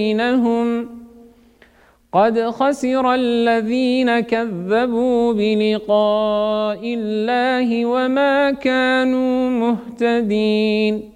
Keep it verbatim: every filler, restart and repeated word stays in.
بينهم قد خسر الذين كذبوا بلقاء الله وما كانوا مهتدين